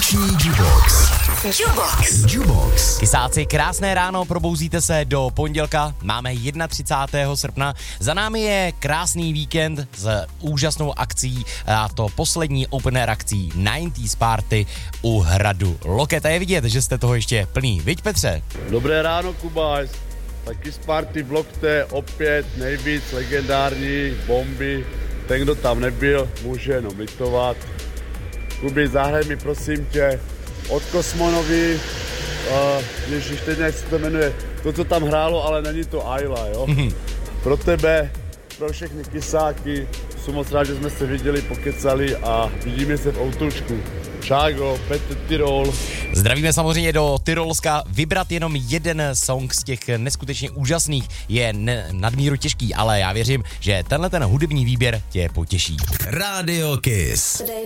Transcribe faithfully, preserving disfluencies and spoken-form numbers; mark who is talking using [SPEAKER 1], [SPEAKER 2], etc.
[SPEAKER 1] Noční Jubox.
[SPEAKER 2] Jubox.
[SPEAKER 1] Jubox.
[SPEAKER 3] Kysáci, krásné ráno, probouzíte se do pondělka, máme třicátého prvního srpna, za námi je krásný víkend s úžasnou akcí, a to poslední open air akcí devadesátých Party u hradu Loket. A je vidět, že jste toho ještě plný, viď Petře?
[SPEAKER 4] Dobré ráno, Kubáš. Taky z Party v Lokte opět nejvíc legendární bomby. Ten, kdo tam nebyl, může jenom litovat. Kubi, zahraj mi prosím tě od Kosmonovi, uh, ježiš, teď jak se to jmenuje, to, co tam hrálo, ale není to Ayla, jo? Mm-hmm. Pro tebe, pro všechny kysáky, jsem moc rád, že jsme se viděli, pokecali a vidíme se v Outoučku. Čágo, Petr Tyrol.
[SPEAKER 3] Zdravíme samozřejmě do Tyrolska. Vybrat jenom jeden song z těch neskutečně úžasných je ne- nadmíru těžký, ale já věřím, že tenhle ten hudební výběr tě potěší.
[SPEAKER 1] Radio Kiss.